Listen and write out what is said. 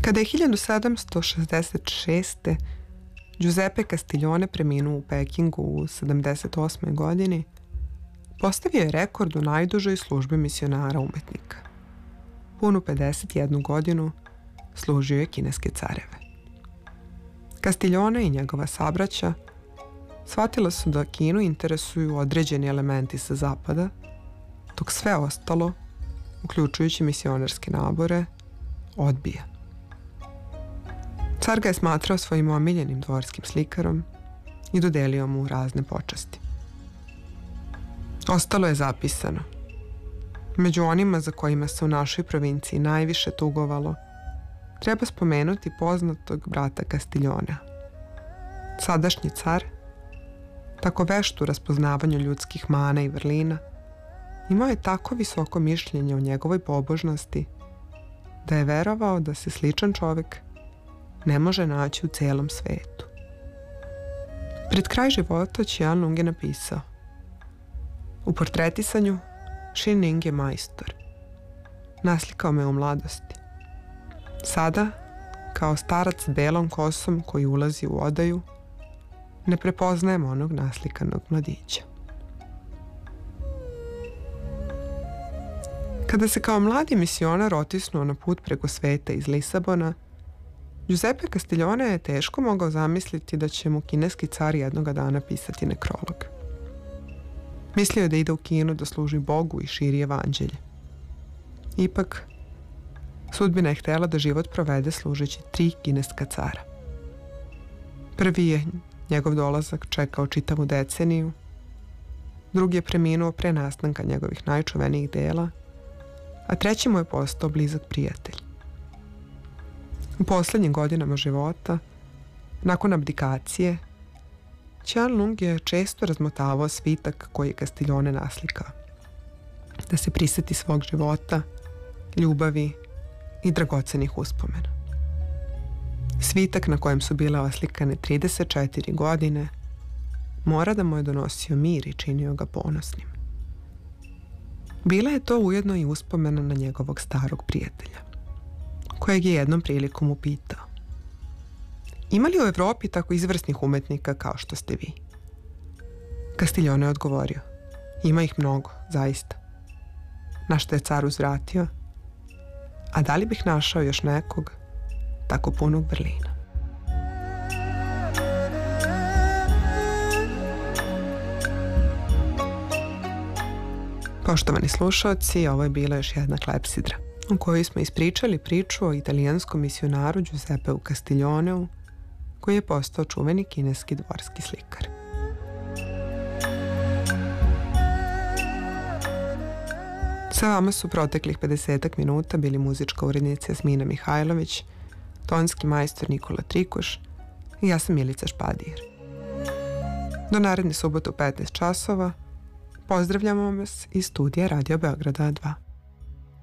Kada je 1766. Giuseppe Castiglione preminuo u Pekingu u 78. godini, postavio je rekord u najdužoj službi misionara umetnika. Punu 51 godinu služio je kineske careve. Castiglione i njegova sabraća shvatila su da Kinu interesuju određeni elementi sa zapada, dok sve ostalo, uključujući misionarske nabore, odbija. Car ga je smatrao svojim omiljenim dvorskim slikarom i dodelio mu razne počasti. Ostalo je zapisano. Među onima za kojima se u našoj provinciji najviše tugovalo, treba spomenuti poznatog brata Castiglionea. Sadašnji car, tako vešt u raspoznavanju ljudskih mana i vrlina, imao je tako visoko mišljenje o njegovoj pobožnosti da je verovao da se sličan čovek ne može naći u celom svetu. Pred kraj života Qianlong je napisao: u portretisanju Xin Ning je majstor. Naslikao me u mladosti. Sada, kao starac s belom kosom koji ulazi u odaju, ne prepoznajem onog naslikanog mladića. Kada se kao mladi misionar otisnuo na put preko sveta iz Lisabona, Giuseppe Castiglione je teško mogao zamisliti da će mu kineski car jednoga dana pisati nekrolog. Mislio je da ide u Kinu da služi Bogu i širi evanđelje. Ipak, sudbina je htjela da život provede služeći 3 kineska cara. Prvi je njegov dolazak čekao čitavu deceniju, drugi je preminuo pre nastanka njegovih najčuvenijih dela, a treći mu je postao blizak prijatelj. U poslednjim godinama života, nakon abdikacije, Qianlong je često razmotavao svitak koji je Castiglione naslikao, da se priseti svog života, ljubavi i dragocenih uspomena. Svitak na kojem su bile oslikane 34 godine mora da mu je donosio mir i činio ga ponosnim. Bila je to ujedno i uspomena na njegovog starog prijatelja, kojeg je jednom prilikom upitao: ima li u Evropi tako izvrsnih umetnika kao što ste vi? Castiglione je odgovorio: ima ih mnogo, zaista. Na što je car uzvratio: a da li bih našao još nekog tako punog vrlina? Poštovani slušaoci, ovo je bila još jedna klepsidra u kojoj smo ispričali priču o italijanskom misionaru Giuseppeu Castiglioneu, koji je postao čuveni kineski dvorski slikar. Sa vama su proteklih 50 minuta bili muzička urednica Jasmina Mihajlović, tonski majstor Nikola Trikuš i ja sam Milica Špadir. Do naredne subote u 15 časova pozdravljamo vas iz studija Radio Beograda 2.